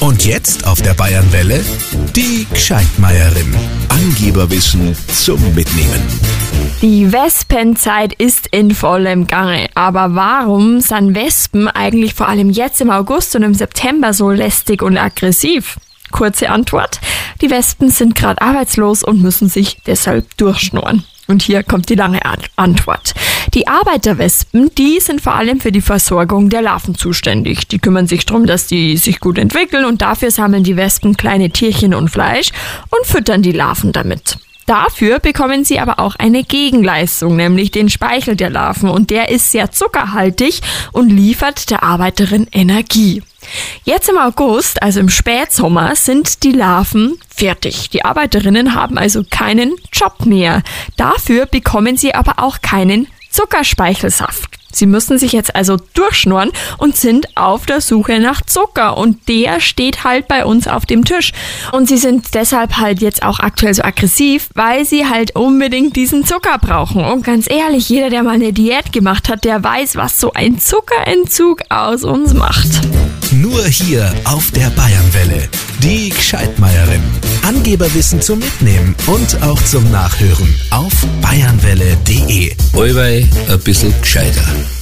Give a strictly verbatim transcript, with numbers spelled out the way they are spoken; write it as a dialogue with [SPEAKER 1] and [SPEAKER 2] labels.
[SPEAKER 1] Und jetzt auf der Bayernwelle die Gscheidmeierin. Angeberwissen zum Mitnehmen.
[SPEAKER 2] Die Wespenzeit ist in vollem Gange. Aber warum sind Wespen eigentlich vor allem jetzt im August und im September so lästig und aggressiv? Kurze Antwort: Die Wespen sind gerade arbeitslos und müssen sich deshalb durchschnurren. Und hier kommt die lange Antwort. Die Arbeiterwespen, die sind vor allem für die Versorgung der Larven zuständig. Die kümmern sich darum, dass die sich gut entwickeln, und dafür sammeln die Wespen kleine Tierchen und Fleisch und füttern die Larven damit. Dafür bekommen sie aber auch eine Gegenleistung, nämlich den Speichel der Larven, und der ist sehr zuckerhaltig und liefert der Arbeiterin Energie. Jetzt im August, also im Spätsommer, sind die Larven fertig. Die Arbeiterinnen haben also keinen Job mehr. Dafür bekommen sie aber auch keinen Zuckerspeichelsaft. Sie müssen sich jetzt also durchschnurren und sind auf der Suche nach Zucker, und der steht halt bei uns auf dem Tisch. Und sie sind deshalb halt jetzt auch aktuell so aggressiv, weil sie halt unbedingt diesen Zucker brauchen. Und ganz ehrlich, jeder, der mal eine Diät gemacht hat, der weiß, was so ein Zuckerentzug aus uns macht.
[SPEAKER 1] Nur hier auf der Bayernwelle. Die Gscheidmeierin. Angeberwissen zum Mitnehmen und auch zum Nachhören auf bayernwelle punkt de.
[SPEAKER 3] Allweil ein bisschen gescheiter.